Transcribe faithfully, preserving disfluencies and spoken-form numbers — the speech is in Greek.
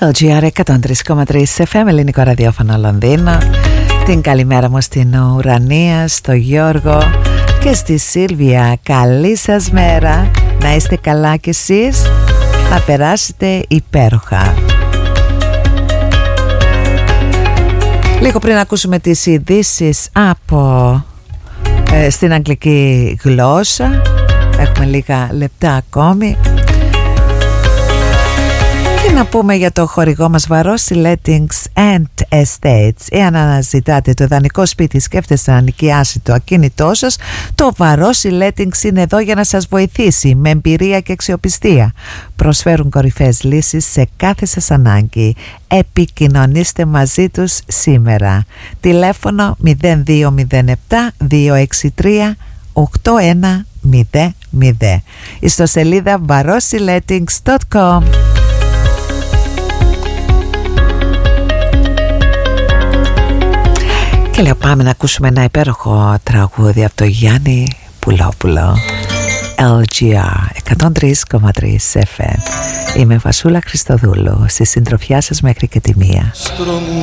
ελ τζι αρ εκατόν τρία κόμμα τρία εφ εμ, ελληνικό ραδιόφωνο Λονδίνο. Την καλημέρα μου στην Ουρανία, στο Γιώργο και στη Σίλβια. Καλή σας μέρα, να είστε καλά κι εσείς, να περάσετε υπέροχα. Λίγο πριν ακούσουμε τις ειδήσεις από ε, στην αγγλική γλώσσα, έχουμε λίγα λεπτά ακόμη, και να πούμε για το χορηγό μας Βαρόσι Lettings and Estates. Εάν αναζητάτε το ιδανικό σπίτι, σκέφτεστε να νοικιάσει το ακίνητό σας, το Βαρόσι Lettings είναι εδώ για να σας βοηθήσει με εμπειρία και αξιοπιστία. Προσφέρουν κορυφαίες λύσεις σε κάθε σας ανάγκη. Επικοινωνήστε μαζί τους σήμερα. Τηλέφωνο μηδέν δύο μηδέν επτά δύο έξι τρία οκτώ ένα μηδέν μηδέν. Ιστοσελίδα βαρόσι λέttings τελεία κομ. Και λέω πάμε να ακούσουμε ένα υπέροχο τραγούδι από το Γιάννη Πουλόπουλο. ελ τζι αρ εκατόν τρία κόμμα τρία εφ εμ. Είμαι Βασούλα Χριστοδούλου, στη συντροφιά σας μέχρι και τη μία.